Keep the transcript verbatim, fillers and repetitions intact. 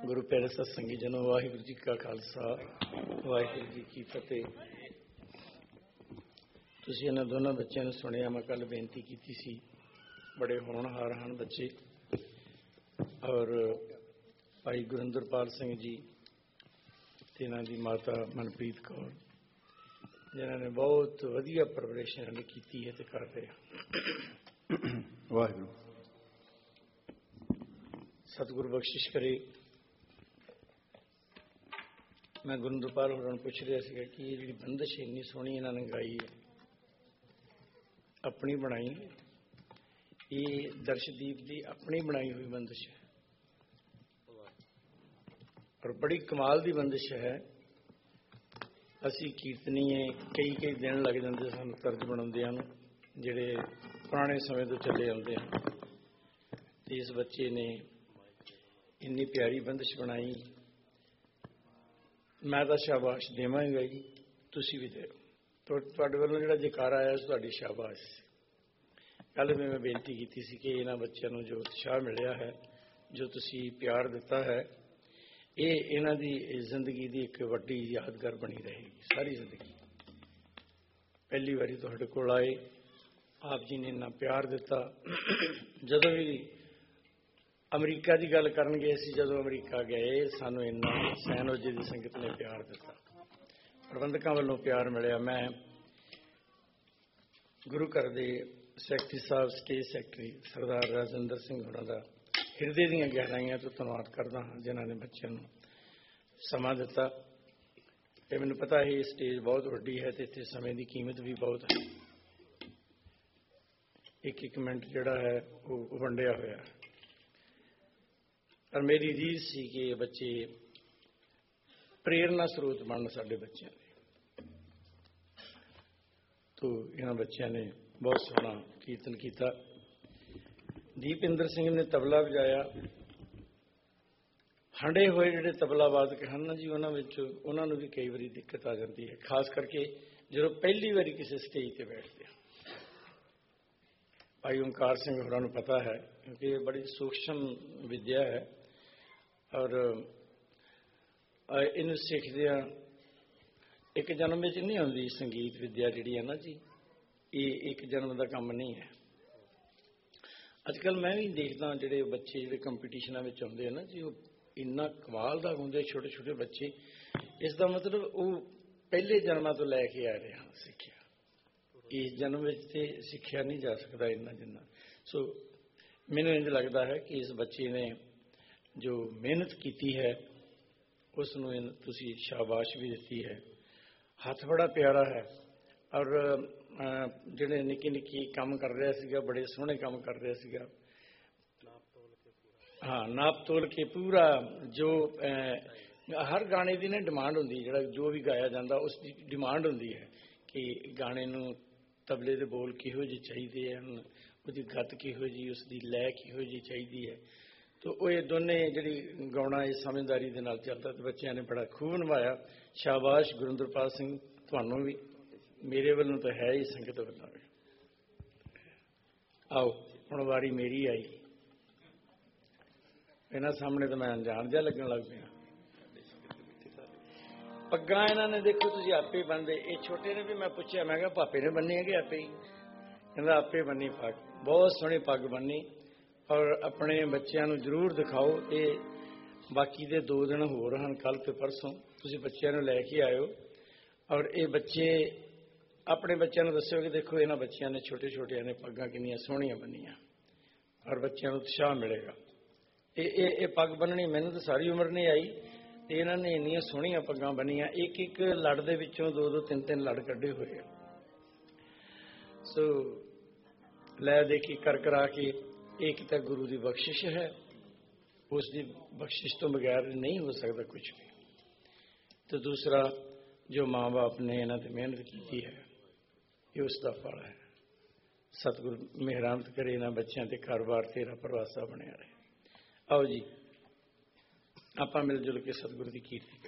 गुरु प्यारे सत्संगी जनों, वाहिगुरु जी का खालसा वाहिगुरु जी की फतेह। तुसीं इन्हां दोनों बच्चों ने सुनिया, मैं कल बेनती की सी, बड़े होनहार हैं बच्चे। और भाई गुरिंदरपाल सिंह जी ते इन्हां दी माता मनप्रीत कौर, जिन्होंने बहुत वधिया परवरिश की है ते कर रहे हैं। वाहिगुरु सतगुरु बख्शिश करे। मैं गुरिंदरपाल होरां नूं पुछ रहा था कि ये जी बंदिश इन्नी सोहनी इन्होंने गाई है, अपनी बनाई, ये दर्शदीप की अपनी बनाई हुई बंदिश है और बड़ी कमाल की बंदिश है। असी कीर्तनीय कई कई दिन लग जाते सन तर्ज बनाउंदियां नूं, जिहड़े पुराने समय तो चले आउंदे हैं। इस बच्चे ने इन्नी प्यारी बंदिश बनाई, मैं तो शाबाश देवांगा जी, तुसीं भी दो। तुहाडे वल्लों जिहड़ा जयकारा आया तुहाडी शाबाश। कल भी मैं बेनती की सी कि इन्हां बच्चों नूं जो उत्साह मिलिया है, जो तुसीं प्यार दिता है, ये इन्हां दी जिंदगी की एक वड्डी यादगार बनी रहेगी सारी जिंदगी। पहली बारी तुहाडे कोल आए, आप जी ने इन्ना प्यार दिता। जदों भी अमरीका की गल करन गए सी, जदों अमरीका गए सानू इन्ना सैनोजे की संगत ने प्यार दिता, प्रबंधकों वालों प्यार मिलिया। मैं गुरु घर के सैकटरी साहब, स्टेज सैकटरी सरदार राजिंदर सिंह होरां दा हिरदे दीआं गहराइयां तो धन्नवाद करदा हाँ, जिन्हां ने बच्चों नूं समा दिता। ते मैनूं पता है स्टेज बहुत वड्डी है, तो इत्थे समय की कीमत भी बहुत है। एक एक मिनट जिहड़ा है वो वंडिया होया है। और मेरी रीझ सी कि बच्चे प्रेरणा स्रोत बनन साडे बच्चों के। तो इन्हां बच्चों ने बहुत सोहना कीर्तन किया। दीपिंदर सिंह ने तबला बजाया। हंडे हुए जिहड़े तबला वादक हैं ना जी, उन्होंने भी कई बारी दिक्कत आ जाती है, खास करके जो पहली बारी किसी स्टेज पर बैठते हैं। भाई ओंकार सिंह होरां नूं पता है, क्योंकि ये बड़ी सूक्ष्म विद्या है और इन्हूं सीखदिआं एक जन्म में नहीं आती संगीत विद्या जी है ना जी, ये एक जन्म का काम नहीं है। अजकल मैं भी देखदा जिहड़े बच्चे जिहड़े कंपीटिशनां विच आउंदे हैं ना जी, वो इन्ना कमाल दा गाउंदे, छोटे छोटे बच्चे। इसका मतलब वो पहले जन्मां तो लैके आ रहे हैं सिक्ख्या, इस जन्म में तो सिक्ख्या नहीं जा सकता इन्ना जिन्ना। सो मैनूं इंज लगता है कि इस बच्चे ने जो मेहनत की है उसनूं तुसीं शाबाश भी दी है। हथ बड़ा प्यारा है और जिहड़े निक्के निक्के काम कर रहा सीगा, बड़े सोहने काम कर रहा सीगा। हाँ, नाप तोल के पूरा जो हर गाने की ना डिमांड होंदी, जिहड़ा जो भी गाया जाता उसकी डिमांड होंदी है कि गाने नूं तबले दे बोल किहो जी चाहिए हैं, उसकी गत किहो जी, उसकी लय किहो जी चाहिए है। तो ये दोने जी गाउना इस समझदारी के नाल चलता, तो बच्चों ने बड़ा खूब निभाया। शाबाश गुरिंदरपाल सिंह, तुहानूं भी मेरे वालों तो है ही, संगत वालों भी। आओ हुण वारी मेरी आई, इन्हां सामने तो मैं अनजान जिहा लगन लग पिया। पग्गां इन्हां ने देखो तुसीं आपे बन्नदे। ये छोटे ने भी मैं पुछया, मैं कहा पापे ने बन्नी है कि आपे ही? कहंदा आपे बन्नी पग, बहुत सोहनी पग बन्नी। और अपने बच्चों को जरूर दिखाओ। ये बाकी दे दो दिन होर हैं, कल तो परसों, तुसीं बच्चों को लैके आयो और ये बच्चे अपने बच्चों को दस्यो कि देखो इन्हां बच्चों ने छोटे छोटे ने पग्गां कितनियां सोहणियां बन्नियां, और बच्चों को उत्साह मिलेगा। ये पग बन्ननी मैनूं तो सारी उम्र नहीं आई, तो इन्होंने इन्नियां सोहणियां पग्गां बन्नियां। एक एक लड़ दे विचों दो दो तीन तीन लड़ कढ़े हुए। सो लै देखी कर करा के एक तो गुरु की बख्शिश है, उसकी बख्शिश तो बगैर नहीं हो सकता कुछ भी। तो दूसरा जो माँ बाप ने इन्हां ते मेहनत की है, ये उसका फल है। सतगुरु मेहरानत करे इन्हां बच्चों ते कारोबार तेरा परवासा बनया रहे। आओ जी, आपां मिल जुल के सतगुरु की कीर्ति